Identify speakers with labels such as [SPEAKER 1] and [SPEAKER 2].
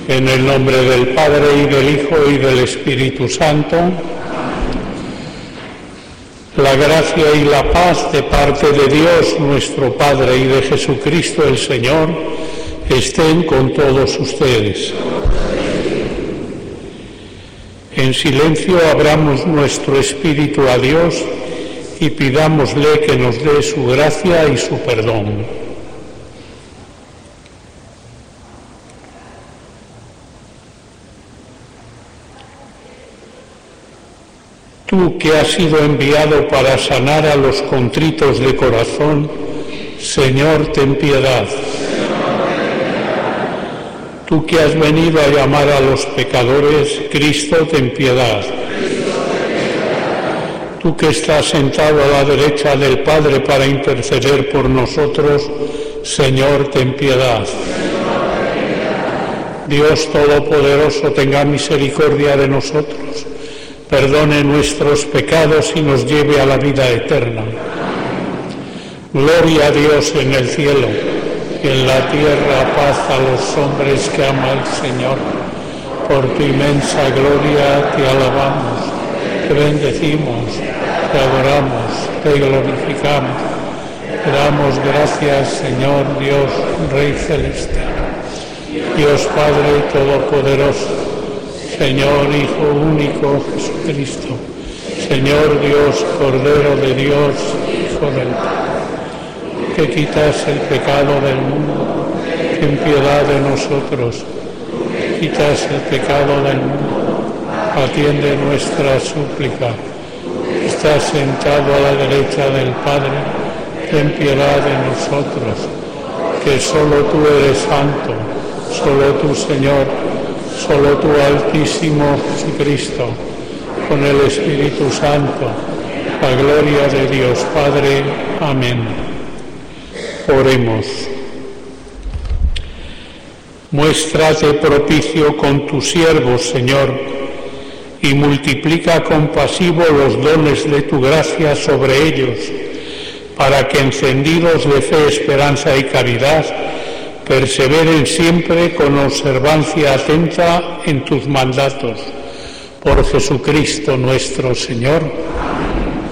[SPEAKER 1] En el nombre del Padre, y del Hijo, y del Espíritu Santo, la gracia y la paz de parte de Dios nuestro Padre y de Jesucristo el Señor estén con todos ustedes. En silencio abramos nuestro espíritu a Dios y pidámosle que nos dé su gracia y su perdón. Tú que has sido enviado para sanar a los contritos de corazón, Señor, ten piedad. Tú que has venido a llamar a los pecadores, Cristo, ten piedad. Tú que estás sentado a la derecha del Padre para interceder por nosotros, Señor, ten piedad. Dios Todopoderoso, tenga misericordia de nosotros, perdone nuestros pecados y nos lleve a la vida eterna. Gloria a Dios en el cielo, y en la tierra paz a los hombres que ama el Señor. Por tu inmensa gloria te alabamos, te bendecimos, te adoramos, te glorificamos. Te damos gracias, Señor Dios, Rey celestial, Dios Padre Todopoderoso, Señor Hijo único Jesucristo, Señor Dios, Cordero de Dios, Hijo del Padre, que quitas el pecado del mundo, ten piedad de nosotros. Quitas el pecado del mundo, atiende nuestra súplica. Estás sentado a la derecha del Padre, ten piedad de nosotros, que solo tú eres santo, solo tú, Señor, solo tú, Altísimo Jesucristo, con el Espíritu Santo, la gloria de Dios Padre. Amén. Oremos. Muéstrate propicio con tus siervos, Señor, y multiplica compasivo los dones de tu gracia sobre ellos, para que, encendidos de fe, esperanza y caridad, perseveren siempre con observancia atenta en tus mandatos. Por Jesucristo nuestro Señor.